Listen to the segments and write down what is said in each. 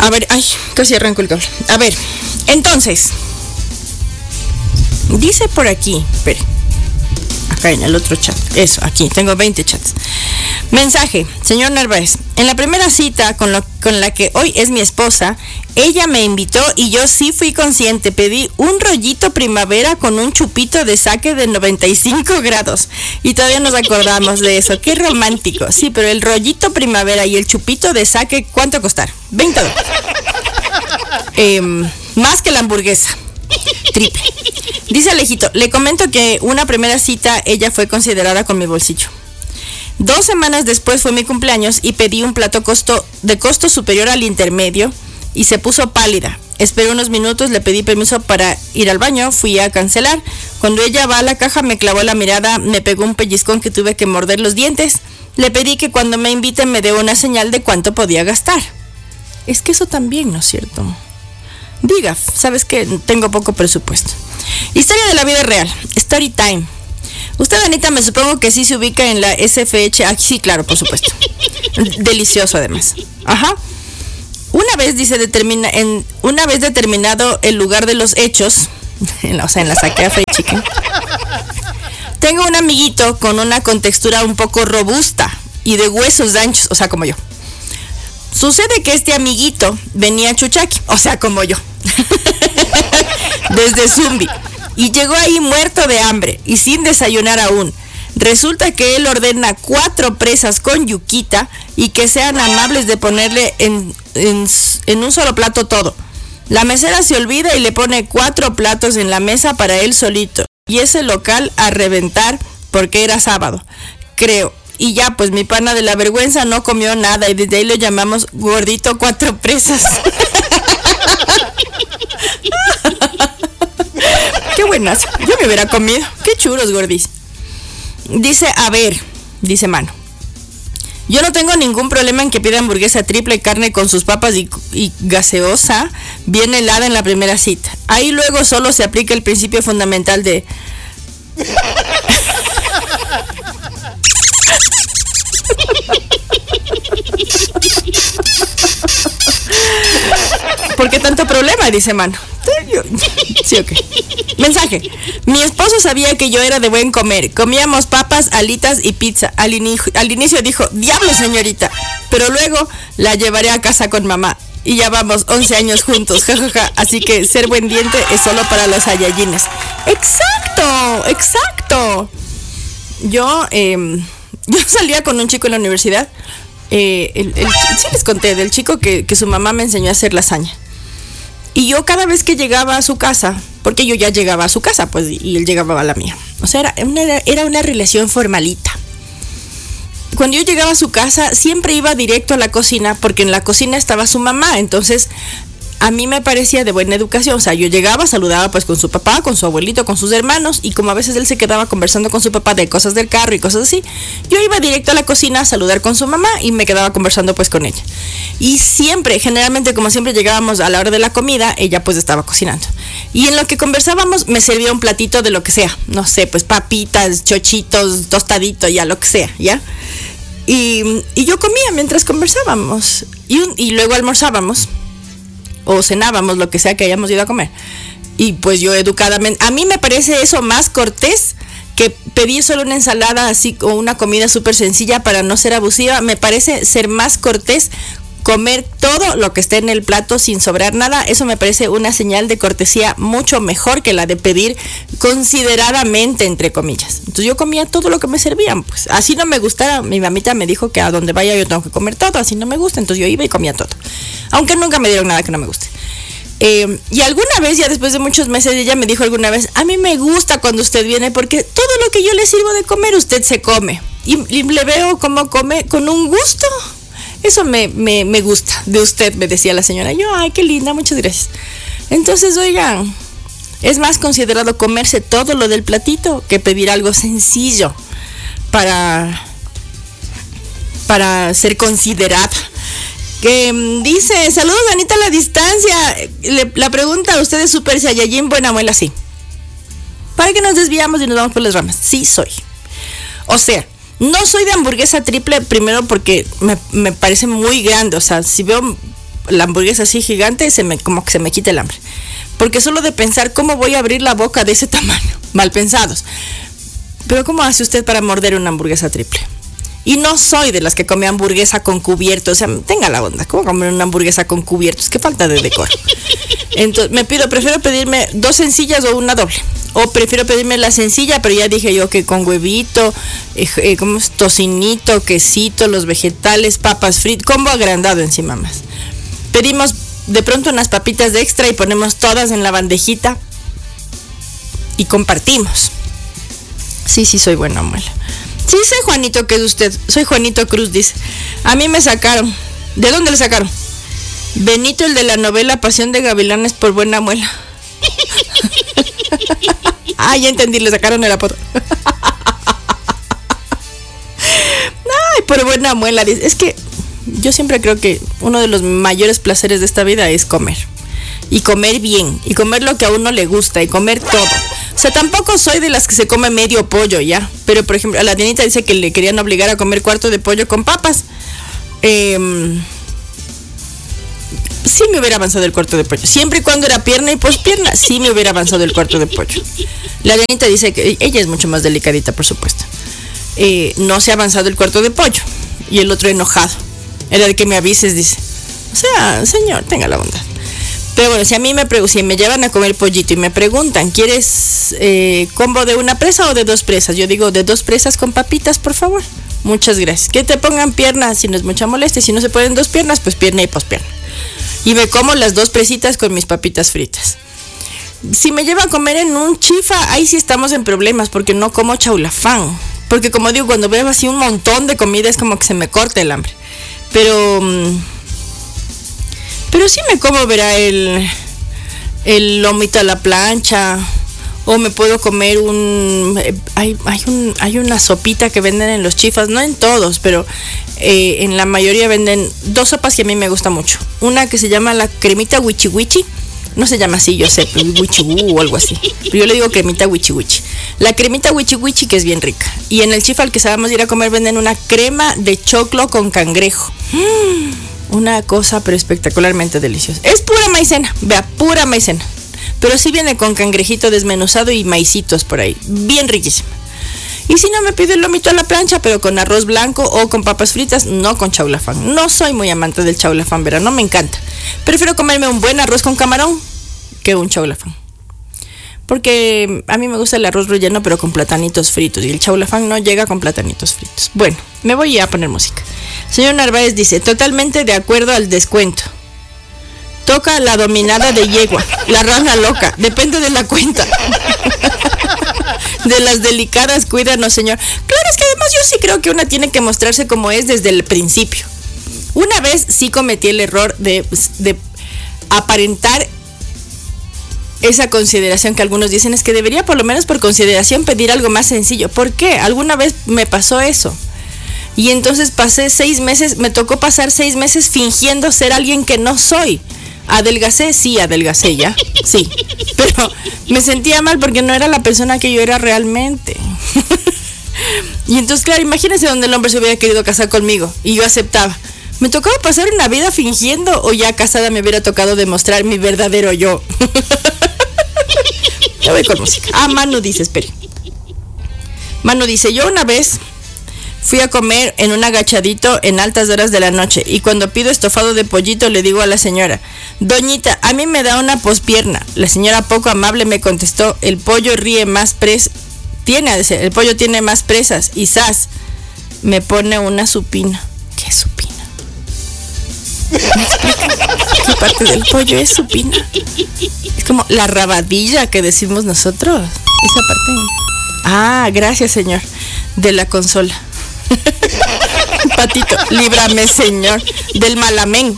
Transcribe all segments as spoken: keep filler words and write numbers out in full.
A ver, ay, casi arranco el cable. A ver, entonces, dice por aquí, espere, acá en el otro chat, eso, aquí, tengo veinte chats. Mensaje, señor Narváez, en la primera cita con, lo, con la que hoy es mi esposa, ella me invitó y yo sí fui consciente, pedí un rollito primavera con un chupito de sake de noventa y cinco grados y todavía nos acordamos de eso, qué romántico, sí, pero el rollito primavera y el chupito de sake, ¿cuánto costaron? veinte dólares. Eh, más que la hamburguesa, triple. Dice Alejito, le comento que una primera cita ella fue considerada con mi bolsillo. Dos semanas después fue mi cumpleaños y pedí un plato costo, de costo superior al intermedio y se puso pálida. Esperé unos minutos, le pedí permiso para ir al baño, fui a cancelar. Cuando ella va a la caja me clavó la mirada, me pegó un pellizcón que tuve que morder los dientes. Le pedí que cuando me inviten me dé una señal de cuánto podía gastar. Es que eso también, ¿no es cierto? Diga, sabes que tengo poco presupuesto. Historia de la vida real, story time. Usted, Anita, me supongo que sí se ubica en la S F H. Ah, sí, claro, por supuesto. Delicioso, además. Ajá. Una vez, dice, determina, en, una vez determinado el lugar de los hechos, en la, o sea, en la saquea Fried Chicken, tengo un amiguito con una contextura un poco robusta y de huesos anchos, o sea, como yo. Sucede que este amiguito venía chuchaqui, o sea, como yo, desde Zumbi. Y llegó ahí muerto de hambre y sin desayunar aún. Resulta que él ordena cuatro presas con yuquita y que sean amables de ponerle en, en, en un solo plato todo. La mesera se olvida y le pone cuatro platos en la mesa para él solito. Y ese local a reventar porque era sábado, creo. Y ya, pues mi pana de la vergüenza no comió nada y desde ahí lo llamamos Gordito Cuatro Presas. Qué buenas, yo me hubiera comido. Qué churos, gordis. Dice, a ver, dice Mano, yo no tengo ningún problema en que pida hamburguesa triple, carne con sus papas y, y gaseosa bien helada en la primera cita. Ahí luego solo se aplica el principio fundamental de... ¿Por qué tanto problema? Dice Mano. Sí, ok. Mensaje. Mi esposo sabía que yo era de buen comer. Comíamos papas, alitas y pizza. Al, ini- al inicio dijo, diablo, señorita. Pero luego la llevaré a casa con mamá. Y ya vamos once años juntos. Ja, ja, ja. Así que ser buen diente es solo para los Saiyajines. Exacto, exacto. Yo, eh, yo salía con un chico en la universidad. Eh, el, el, sí les conté del chico que, que su mamá me enseñó a hacer lasaña. Y yo cada vez que llegaba a su casa, porque yo ya llegaba a su casa, pues, y él llegaba a la mía. O sea, era una, era una relación formalita. Cuando yo llegaba a su casa, siempre iba directo a la cocina, porque en la cocina estaba su mamá. Entonces, a mí me parecía de buena educación. O sea, yo llegaba, saludaba pues con su papá, con su abuelito, con sus hermanos, y como a veces él se quedaba conversando con su papá de cosas del carro y cosas así, yo iba directo a la cocina a saludar con su mamá y me quedaba conversando pues con ella. Y siempre, generalmente como siempre llegábamos a la hora de la comida, ella pues estaba cocinando. Y en lo que conversábamos me servía un platito de lo que sea, no sé, pues papitas, chochitos, tostadito, ya lo que sea, ¿ya? Y, y yo comía mientras conversábamos y, un, y luego almorzábamos o cenábamos, lo que sea que hayamos ido a comer. Y pues yo educadamente, a mí me parece eso más cortés que pedir solo una ensalada así o una comida súper sencilla para no ser abusiva. Me parece ser más cortés comer todo lo que esté en el plato sin sobrar nada. Eso me parece una señal de cortesía mucho mejor que la de pedir consideradamente, entre comillas. Entonces yo comía todo lo que me servían, pues así no me gustara. Mi mamita me dijo que a donde vaya yo tengo que comer todo, así no me gusta, entonces yo iba y comía todo, aunque nunca me dieron nada que no me guste. Eh, y alguna vez, ya después de muchos meses, ella me dijo alguna vez, a mí me gusta cuando usted viene porque todo lo que yo le sirvo de comer usted se come y, y le veo cómo come con un gusto. Eso me, me, me gusta de usted, me decía la señora. Yo, ay, qué linda, muchas gracias. Entonces, oigan, es más considerado comerse todo lo del platito que pedir algo sencillo para, para ser considerada. Que um, dice, saludos Anita a la distancia. Le, la pregunta a ustedes, Super Saiyajin, buena muela, sí. Para que nos desviamos y nos vamos por las ramas. Sí soy. O sea, no soy de hamburguesa triple, primero porque me, me parece muy grande. O sea, si veo la hamburguesa así gigante, se me, como que se me quita el hambre. Porque solo de pensar cómo voy a abrir la boca de ese tamaño, mal pensados. Pero ¿cómo hace usted para morder una hamburguesa triple? Y no soy de las que come hamburguesa con cubiertos. O sea, tenga la onda. ¿Cómo comer una hamburguesa con cubiertos? Qué falta de decoro. Entonces, me pido, prefiero pedirme dos sencillas o una doble. O prefiero pedirme la sencilla, pero ya dije yo que con huevito, eh, eh, ¿cómo es? Tocinito, quesito, los vegetales, papas fritas, combo agrandado encima más. Pedimos de pronto unas papitas de extra y ponemos todas en la bandejita y compartimos. Sí, sí, soy buena muela. Sí, soy Juanito, que es usted. Soy Juanito Cruz, dice. A mí me sacaron. ¿De dónde le sacaron? Benito, el de la novela Pasión de Gavilanes, por buena muela. Ah, ya entendí, le sacaron el apodo. Ay, por buena muela, dice. Es que yo siempre creo que uno de los mayores placeres de esta vida es comer. Y comer bien, y comer lo que a uno le gusta, y comer todo. O sea, tampoco soy de las que se come medio pollo, ya. Pero, por ejemplo, a la Dianita dice que le querían obligar a comer cuarto de pollo con papas. Eh, sí me hubiera avanzado el cuarto de pollo. Siempre y cuando era pierna y pospierna, sí me hubiera avanzado el cuarto de pollo. La Dianita dice que ella es mucho más delicadita, por supuesto. Eh, no se ha avanzado el cuarto de pollo. Y el otro enojado. Era de que me avises, dice. O sea, señor, tenga la bondad. Pero bueno, si a mí me preguntan, si me llevan a comer pollito y me preguntan, ¿quieres eh, combo de una presa o de dos presas? Yo digo, de dos presas con papitas, por favor. Muchas gracias. Que te pongan piernas, si no es mucha molestia. Si no se pueden dos piernas, pues pierna y pospierna. Y me como las dos presitas con mis papitas fritas. Si me lleva a comer en un chifa, ahí sí estamos en problemas, porque no como chaulafán. Porque como digo, cuando veo así un montón de comida es como que se me corta el hambre. Pero... Pero sí me como, verá, el, el lomito a la plancha. O me puedo comer un... Hay, hay, un, hay una sopita que venden en los chifas, no en todos, pero eh, en la mayoría venden dos sopas que a mí me gusta mucho. Una que se llama la cremita wichi wichi. No se llama así, yo sé, wichi o algo así. Pero yo le digo cremita wichi wichi. La cremita wichi wichi, que es bien rica. Y en el chifa al que sabemos ir a comer venden una crema de choclo con cangrejo. ¡Mmm! Una cosa pero espectacularmente deliciosa. Es pura maicena, vea, pura maicena. Pero sí viene con cangrejito desmenuzado y maicitos por ahí. Bien riquísima. Y si no, me pido el lomito a la plancha, pero con arroz blanco o con papas fritas, no con chaulafán. No soy muy amante del chaulafán, verá, no me encanta. Prefiero comerme un buen arroz con camarón que un chaulafán. Porque a mí me gusta el arroz relleno, pero con platanitos fritos. Y el chaulafán no llega con platanitos fritos. Bueno, me voy a poner música. Señor Narváez dice, totalmente de acuerdo al descuento. Toca la dominada de yegua, la rana loca, depende de la cuenta. De las delicadas, cuídanos, señor. Claro, es que además yo sí creo que una tiene que mostrarse como es desde el principio. Una vez sí cometí el error de, de aparentar esa consideración que algunos dicen, es que debería por lo menos por consideración pedir algo más sencillo. ¿Por qué? Alguna vez me pasó eso. Y entonces pasé seis meses, me tocó pasar seis meses fingiendo ser alguien que no soy. Adelgacé, sí, adelgacé ya, sí. Pero me sentía mal porque no era la persona que yo era realmente. Y entonces, claro, imagínense donde el hombre se hubiera querido casar conmigo y yo aceptaba. ¿Me tocaba pasar una vida fingiendo o ya casada me hubiera tocado demostrar mi verdadero yo? Ya voy con música. Ah, Manu dice, espere. Manu dice, yo una vez fui a comer en un agachadito en altas horas de la noche y cuando pido estofado de pollito le digo a la señora, doñita, a mí me da una pospierna. La señora poco amable me contestó, el pollo ríe más pres... Tiene, el pollo tiene más presas y zas, me pone una supina. ¿Qué supina? ¿Me explica? ¿Qué parte del pollo es supina? Es como la rabadilla que decimos nosotros. Esa parte. Ah, gracias, señor. De la consola. Patito, líbrame, señor. Del malamén.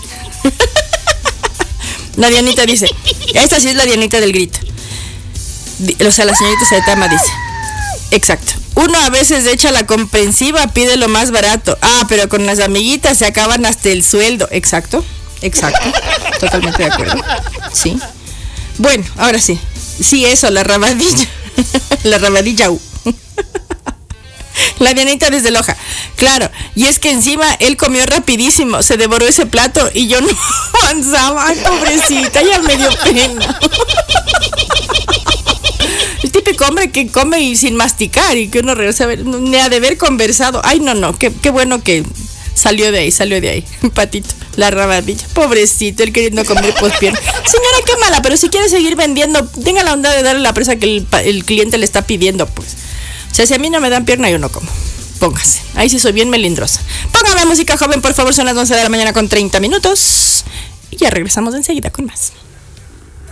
La Dianita dice, esta sí es la Dianita del grito. O sea, la señorita Saetama dice, exacto. Uno a veces echa la comprensiva, pide lo más barato. Ah, pero con las amiguitas se acaban hasta el sueldo. Exacto, exacto. Totalmente de acuerdo. Sí. Bueno, ahora sí. Sí, eso, la rabadilla. La rabadilla. La Dianita desde Loja. Claro, Y es que encima él comió rapidísimo, se devoró ese plato y yo no avanzaba. Ay, pobrecita, ya me dio pena. El típico hombre que come y sin masticar y que uno regresa a ver, ni ha de haber conversado. Ay, no, no, qué, qué bueno que salió de ahí, salió de ahí. Patito, la rabadilla. Pobrecito, él queriendo comer pospierna. Señora, qué mala, pero si quiere seguir vendiendo, tenga la onda de darle la presa que el, el cliente le está pidiendo, pues. O sea, si a mí no me dan pierna, yo no como. Póngase. Ahí sí soy bien melindrosa. Póngame música joven, por favor, son las once de la mañana con treinta minutos. Y ya regresamos enseguida con más.